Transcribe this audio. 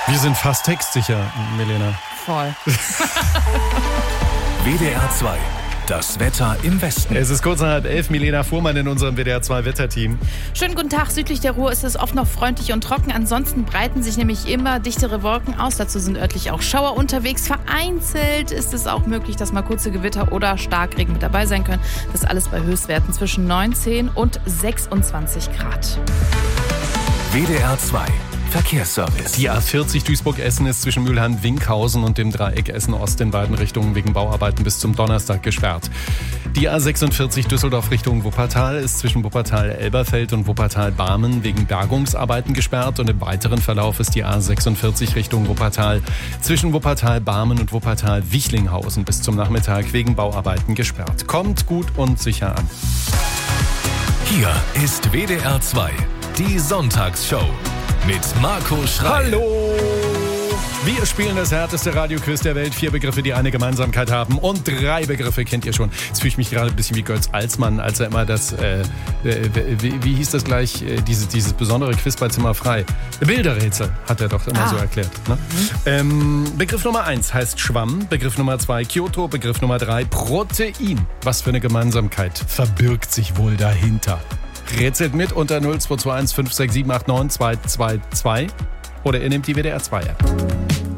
Wir sind fast textsicher, Milena. Voll. WDR 2. Das Wetter im Westen. Es ist kurz nach 11:30, Milena Fuhrmann in unserem WDR 2 Wetterteam. Schönen guten Tag. Südlich der Ruhr ist es oft noch freundlich und trocken. Ansonsten breiten sich nämlich immer dichtere Wolken aus. Dazu sind örtlich auch Schauer unterwegs. Vereinzelt ist es auch möglich, dass mal kurze Gewitter oder Starkregen mit dabei sein können. Das alles bei Höchstwerten zwischen 19 und 26 Grad. WDR 2. Verkehrsservice. Die A40 Duisburg-Essen ist zwischen Mülheim-Winkhausen und dem Dreieck Essen-Ost in beiden Richtungen wegen Bauarbeiten bis zum Donnerstag gesperrt. Die A46 Düsseldorf Richtung Wuppertal ist zwischen Wuppertal-Elberfeld und Wuppertal-Barmen wegen Bergungsarbeiten gesperrt und im weiteren Verlauf ist die A46 Richtung Wuppertal zwischen Wuppertal-Barmen und Wuppertal-Wichlinghausen bis zum Nachmittag wegen Bauarbeiten gesperrt. Kommt gut und sicher an. Hier ist WDR 2, die Sonntagsshow mit Marco Schreil. Hallo! Wir spielen das härteste Radioquiz der Welt. 4 Begriffe, die eine Gemeinsamkeit haben. Und 3 Begriffe kennt ihr schon. Jetzt fühle ich mich gerade ein bisschen wie Götz Alsmann, als er immer das, wie hieß das gleich, dieses besondere Quiz bei Zimmer frei. Bilderrätsel hat er doch immer so erklärt. Ne? Begriff Nummer 1 heißt Schwamm. Begriff Nummer 2 Kyoto. Begriff Nummer 3 Protein. Was für eine Gemeinsamkeit verbirgt sich wohl dahinter? Rätselt mit unter 0221 567 89 222 oder ihr nehmt die WDR 2 App.